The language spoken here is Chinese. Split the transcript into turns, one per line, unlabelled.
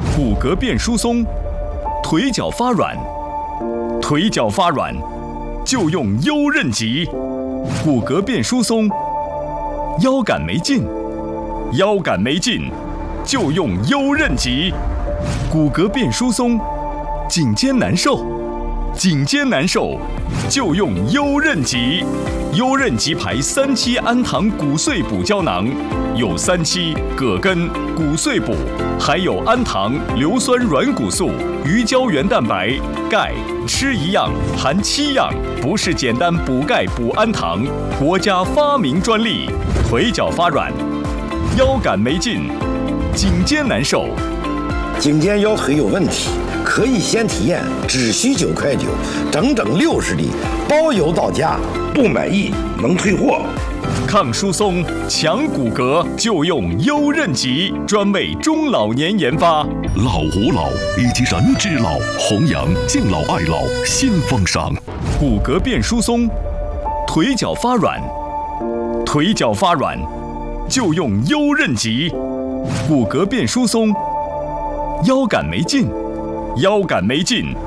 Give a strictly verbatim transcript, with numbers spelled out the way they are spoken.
骨骼变疏松，腿脚发软，腿脚发软就用优韧脊；骨骼变疏松，腰杆没劲，腰杆没劲就用优韧脊；骨骼变疏松，颈肩难受，颈肩难受就用优韧脊。优韧脊牌三七氨糖骨碎补胶囊，有三七、葛根、骨碎补，还有氨糖、硫酸软骨素、鱼胶原蛋白、钙，吃一样含七样，不是简单补钙补氨糖，国家发明专利。腿脚发软，腰杆没劲，颈肩难受，
颈肩腰腿有问题，可以先体验，只需九块九，整整六十粒，包邮到家，不满意能退货。
抗疏松、强骨骼就用优韧脊，专为中老年研发。
老吾老以及人之老，弘扬敬老爱老新风尚。
骨骼变疏松，腿脚发软，腿脚发软就用优韧脊；骨骼变疏松，腰杆没劲，腰杆没劲